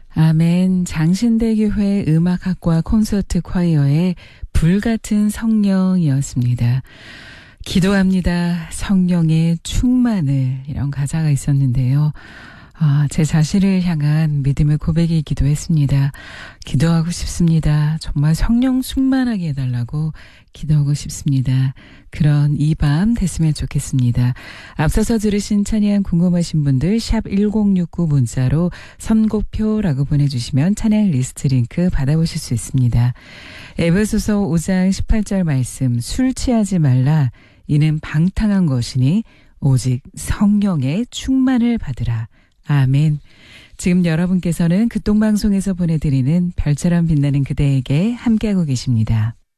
아멘. 장신대교회 음악학과 콘서트 콰이어의 불같은 성령이었습니다. 기도합니다. 성령의 충만을, 이런 가사가 있었는데요. 제 자신을 향한 믿음의 고백이기도 했습니다. 기도하고 싶습니다. 정말 성령 충만하게 해달라고 기도하고 싶습니다. 그런 이 밤 됐으면 좋겠습니다. 앞서서 들으신 찬양 궁금하신 분들 샵 1069 문자로 선곡표라고 보내주시면 찬양 리스트 링크 받아보실 수 있습니다. 에베소서 5장 18절 말씀, 술 취하지 말라. 이는 방탕한 것이니 오직 성령의 충만을 받으라. 아멘. 지금 여러분께서는 극동방송에서 보내드리는 별처럼 빛나는 그대에게 함께하고 계십니다.